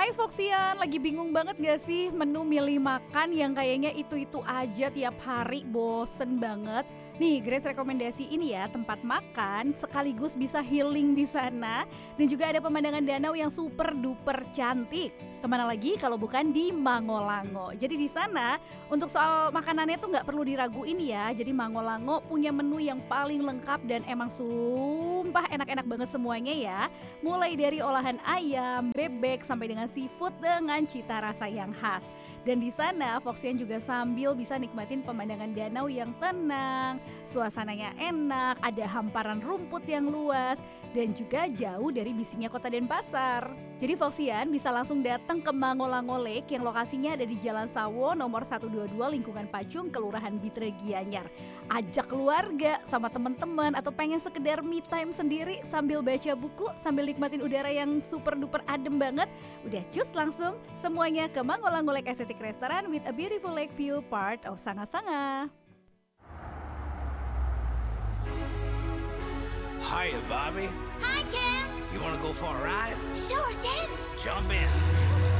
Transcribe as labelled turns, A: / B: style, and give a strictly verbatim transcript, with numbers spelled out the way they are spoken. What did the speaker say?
A: Hai Foxian, lagi bingung banget gak sih menu milih makan yang kayaknya itu-itu aja tiap hari, bosen banget. Nih, Grace rekomendasi ini ya, tempat makan sekaligus bisa healing di sana dan juga ada pemandangan danau yang super duper cantik. Kemana lagi kalau bukan di Mangolango. Jadi di sana untuk soal makanannya tuh nggak perlu diraguin ya. Jadi Mangolango punya menu yang paling lengkap dan emang sumpah enak-enak banget semuanya ya. Mulai dari olahan ayam, bebek sampai dengan seafood dengan cita rasa yang khas. Dan di sana Foxian juga sambil bisa nikmatin pemandangan danau yang tenang, suasananya enak, ada hamparan rumput yang luas dan juga jauh dari bisiknya kota Denpasar. Jadi Foxian bisa langsung datang ke Mangolango Lake yang lokasinya ada di Jalan Sawo nomor seratus dua puluh dua lingkungan Pacung, Kelurahan Bitre Gianyar. Ajak keluarga sama teman-teman atau pengen sekedar me time sendiri sambil baca buku, sambil nikmatin udara yang super duper adem banget. Udah cus langsung semuanya ke Mangolango Lake Aesthetic Restaurant with a beautiful lake view part of Sanga-Sanga.
B: Hiya, Bobby.
C: Hi, Ken.
B: You want to go for a ride?
C: Sure, Ken.
B: Jump in.